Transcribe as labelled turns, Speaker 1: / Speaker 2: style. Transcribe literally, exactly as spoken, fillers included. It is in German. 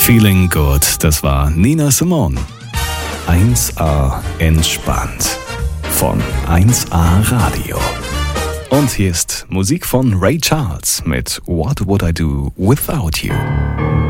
Speaker 1: Feeling Good, das war Nina Simone. eins A entspannt von eins A Radio. Und hier ist Musik von Ray Charles mit What Would I Do Without You.